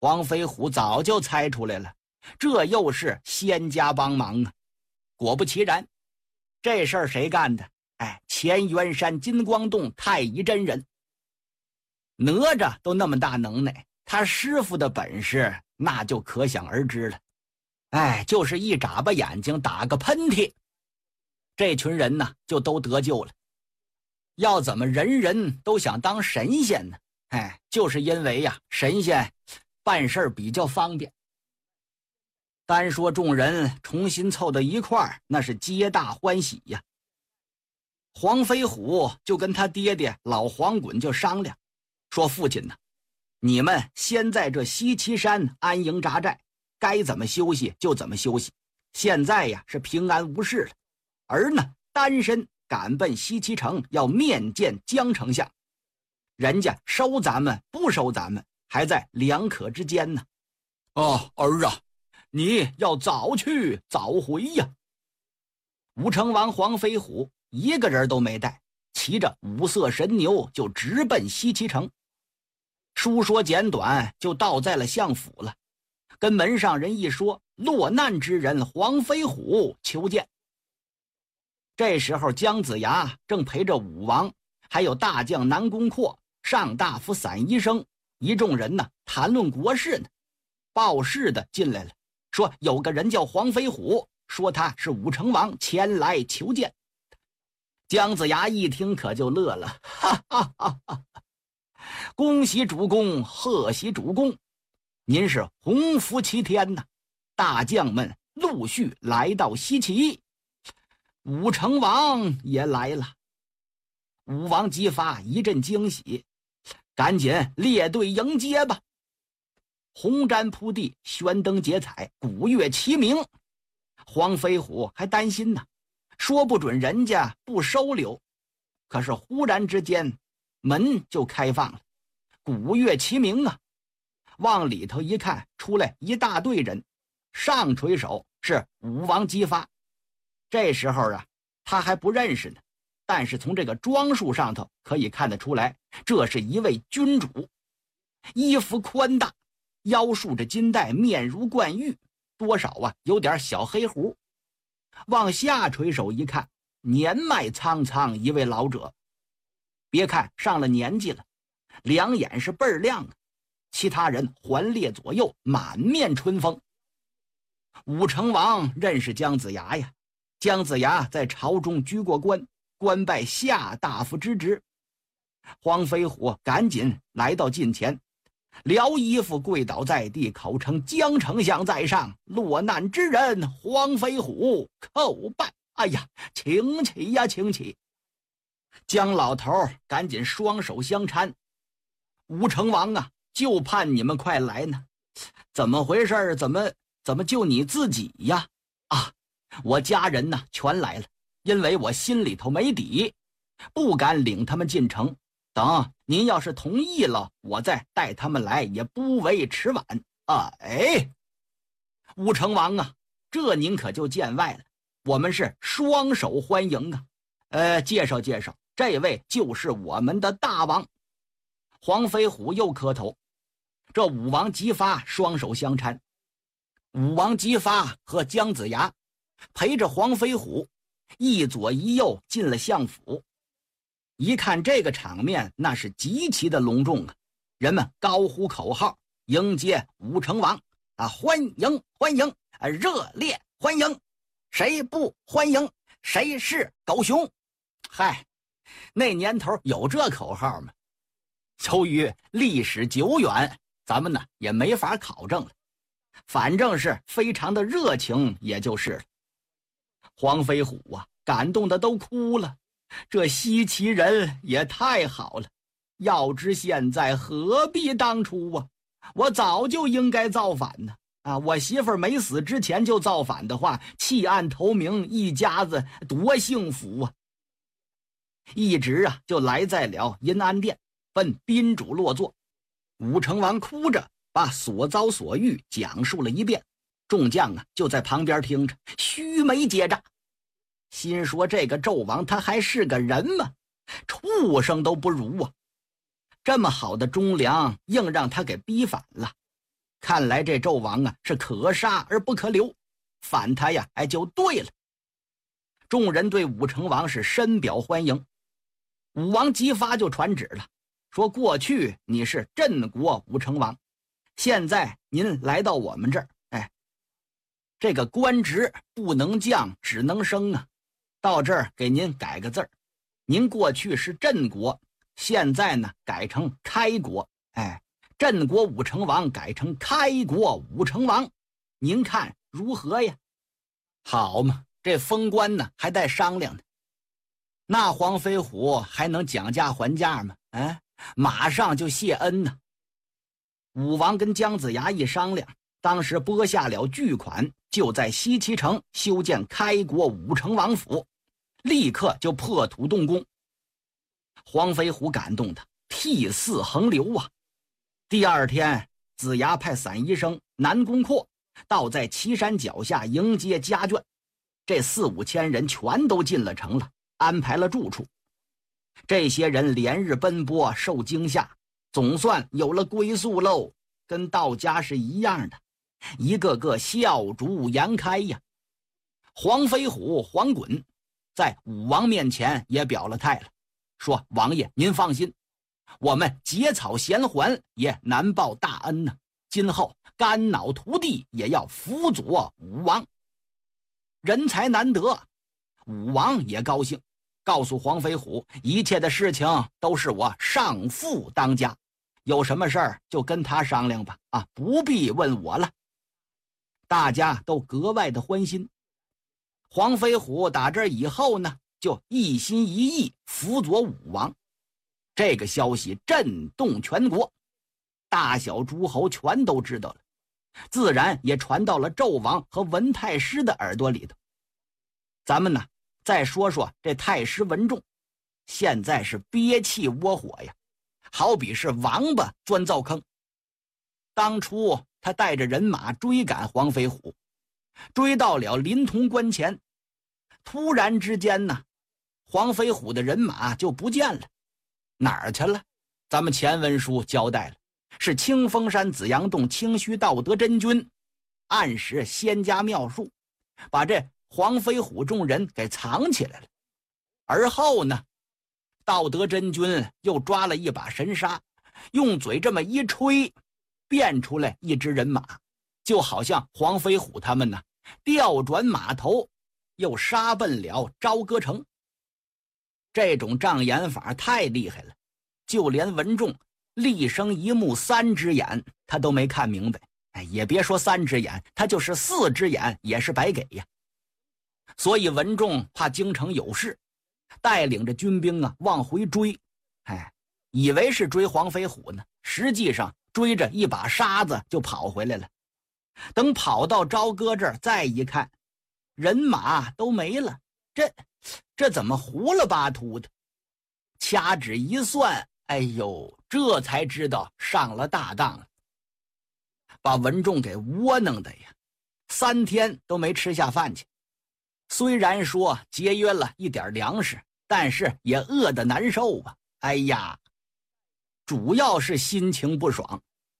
黄飞虎早就猜出来了，这又是仙家帮忙啊！果不其然，这事儿谁干的？乾元山金光洞太乙真人。哪吒都那么大能耐，他师傅的本事那就可想而知了。就是一眨巴眼睛打个喷嚏，这群人呢就都得救了。要怎么人人都想当神仙呢？就是因为神仙办事比较方便。单说众人重新凑到一块儿，那是皆大欢喜呀。黄飞虎就跟他爹爹老黄滚就商量，说父亲呢，你们先在这西岐山安营扎寨，该怎么休息就怎么休息。现在是平安无事了，而呢单身赶奔西岐城，要面见江丞相。人家收咱们不收咱们，还在两可之间呢。儿啊，你要早去早回呀。武成王黄飞虎一个人都没带，骑着五色神牛就直奔西岐城。书说简短，就到在了相府了。跟门上人一说，落难之人黄飞虎求见。这时候姜子牙正陪着武王，还有大将南宫阔、上大夫散宜生一众人呢谈论国事呢。报事的进来了，说有个人叫黄飞虎，说他是武成王前来求见。姜子牙一听可就乐了，哈哈哈哈！恭喜主公，贺喜主公，您是鸿福齐天呐！大将们陆续来到西岐，武成王也来了。武王姬发一阵惊喜，赶紧列队迎接吧。红毡铺地，悬灯结彩，鼓乐齐鸣。黄飞虎还担心呢，说不准人家不收留。可是忽然之间门就开放了，鼓乐齐鸣啊！往里头一看，出来一大队人，上垂手是武王姬发。这时候他还不认识呢，但是从这个装束上头可以看得出来，这是一位君主。衣服宽大，腰束着金带，面如冠玉，多少有点小黑胡。往下垂手一看，年迈苍苍一位老者，别看上了年纪了，两眼是倍儿亮啊。其他人环列左右，满面春风。武成王认识姜子牙呀，姜子牙在朝中居过官，官拜下大夫之职。黄飞虎赶紧来到近前，撩衣服跪倒在地，口称姜丞相在上，落难之人黄飞虎叩拜。请起呀，请起！姜老头赶紧双手相搀。武成王就盼你们快来呢。怎么回事？怎么就你自己呀？我家人全来了，因为我心里头没底，不敢领他们进城。等您要是同意了，我再带他们来也不为迟晚。武成王这您可就见外了，我们是双手欢迎啊！介绍介绍，这位就是我们的大王。黄飞虎又磕头，这武王姬发双手相搀。武王姬发和姜子牙陪着黄飞虎一左一右进了相府。一看这个场面，那是极其的隆重啊！人们高呼口号迎接武成王欢迎欢迎，热烈欢迎！谁不欢迎谁是狗熊。那年头有这口号吗？由于历史久远，咱们也没法考证了，反正是非常的热情也就是了。黄飞虎感动的都哭了，这西岐人也太好了，要知现在何必当初我早就应该造反呢！我媳妇儿没死之前就造反的话，弃暗投明，一家子多幸福啊！一直就来在了银安殿，奔宾主落座。武成王哭着把所遭所遇讲述了一遍，众将就在旁边听着，须眉结炸，心说这个纣王他还是个人吗？畜生都不如啊！这么好的忠良，硬让他给逼反了。 看来这纣王啊是可杀而不可留，反他呀就对了。众人对武成王是深表欢迎。武王姬发就传旨了，说过去你是镇国武成王，现在您来到我们这儿，这个官职不能降只能升啊，到这儿给您改个字儿，您过去是镇国，现在呢改成开国，镇国武成王改成开国武成王，您看如何呀？好嘛，这封官呢还待商量呢。那黄飞虎还能讲价还价吗？马上就谢恩呢。武王跟姜子牙一商量，当时拨下了巨款，就在西岐城修建开国武成王府，立刻就破土动工。黄飞虎感动的涕泗横流啊！第二天，子牙派散医生南宫阔到在岐山脚下迎接家眷，这4、5千人全都进了城了，安排了住处。这些人连日奔波，受惊吓，总算有了归宿喽，跟到家是一样的，一个个笑逐颜开呀。黄飞虎黄衮在武王面前也表了态了，说王爷您放心，我们结草衔环也难报大恩呢，今后肝脑涂地也要辅佐武王。人才难得，武王也高兴，告诉黄飞虎一切的事情都是我上父当家，有什么事儿就跟他商量吧，不必问我了。大家都格外的欢心。黄飞虎打这以后呢，就一心一意辅佐武王。这个消息震动全国，大小诸侯全都知道了，自然也传到了纣王和文太师的耳朵里头。咱们呢再说说这太师文仲，现在是憋气窝火呀，好比是王八钻灶坑。当初他带着人马追赶黄飞虎，追到了临潼关前，突然之间呢，黄飞虎的人马就不见了。哪儿去了？咱们前文书交代了，是清风山紫阳洞清虚道德真君暗使仙家妙术，把这黄飞虎众人给藏起来了。而后呢，道德真君又抓了一把神沙，用嘴这么一吹，变出来一支人马，就好像黄飞虎他们呢调转马头，又杀奔了朝歌城。这种障眼法太厉害了，就连文仲立生一目3只眼他都没看明白，也别说3只眼，他就是4只眼也是白给呀。所以文仲怕京城有事，带领着军兵往回追，以为是追黄飞虎呢，实际上追着一把沙子就跑回来了。等跑到朝歌这儿再一看，人马都没了，这怎么糊了巴秃的？掐指一算，这才知道上了大当了，把文仲给窝囊的呀，3天都没吃下饭去。虽然说节约了一点粮食，但是也饿得难受啊！主要是心情不爽。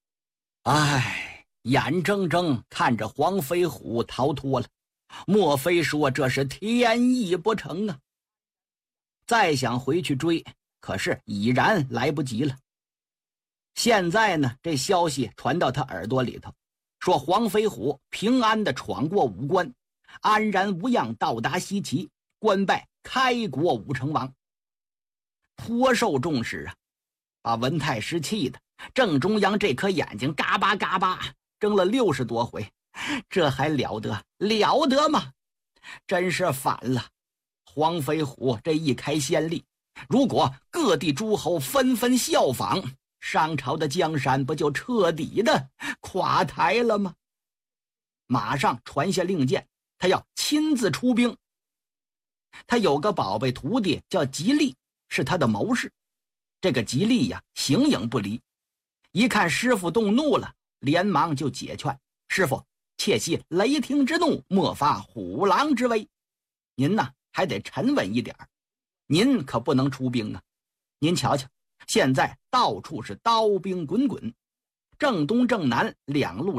眼睁睁看着黄飞虎逃脱了，莫非说这是天意不成啊？再想回去追，可是已然来不及了。现在呢，这消息传到他耳朵里头，说黄飞虎平安地闯过5关，安然无恙到达西岐，官拜开国武成王，颇受重视啊！把文太师气的正中央这颗眼睛嘎巴嘎巴睁了60多回，这还了得吗？真是反了！黄飞虎这一开先例，如果各地诸侯纷纷效仿，商朝的江山不就彻底的垮台了吗？马上传下令箭，他要亲自出兵。他有个宝贝徒弟叫吉利，是他的谋士。这个吉利呀，形影不离，一看师傅动怒了，连忙就解劝师傅，切息雷霆之怒，莫发虎狼之威。您呢还得沉稳一点，您可不能出兵啊！您瞧瞧，现在到处是刀兵滚滚，正东正南2路